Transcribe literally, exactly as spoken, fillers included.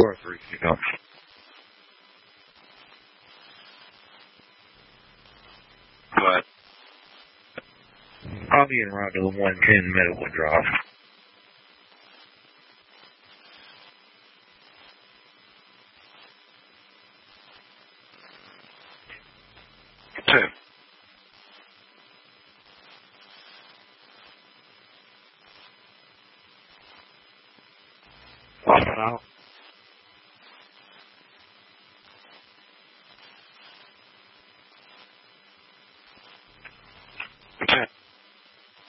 Or three, you know. But I'll be around to the one ten medical drop. Two. Well,